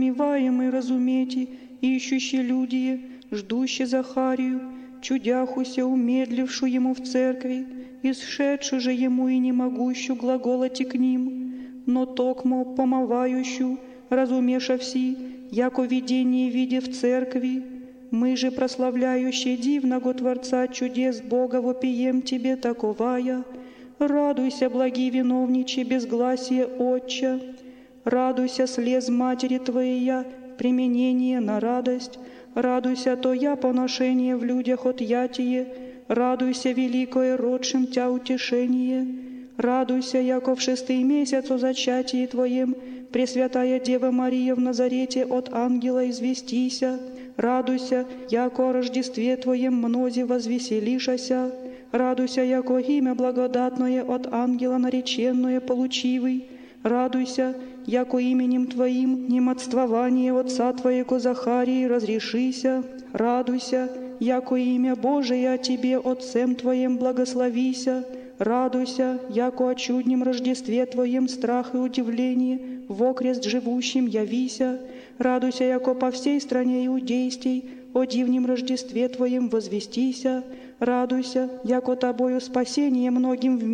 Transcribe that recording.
Миваемый разумейте, ищущие люди, ждущие Захарию, чудяхуся, умедлившу ему в церкви, исшедшу же ему и не могущу глаголати к ним, но токмо помывающую, разумеша все, яко видение виде в церкви. Мы же, прославляющие дивного Творца чудес Бога, вопием Тебе таковая. Радуйся, благий виновниче, безгласие Отча. Радуйся, слез матери Твоя, применение на радость. Радуйся, то я поношение в людях отъятие. Радуйся, великое родшим Тя утешение. Радуйся, яко в 6-й месяц о зачатии Твоем, Пресвятая Дева Мария в Назарете от ангела известися. Радуйся, яко о Рождестве Твоем мнози возвеселишася. Радуйся, яко имя благодатное от ангела нареченное получивый. Радуйся, яко именем Твоим немотствование Отца Твоего Захарии разрешися. Радуйся, яко имя Божие о Тебе Отцем Твоем благословися. Радуйся, яко о чуднем Рождестве Твоем страх и удивление в окрест живущим явися. Радуйся, яко по всей стране иудейстей о дивнем Рождестве Твоем возвестися. Радуйся, яко Тобою спасение многим в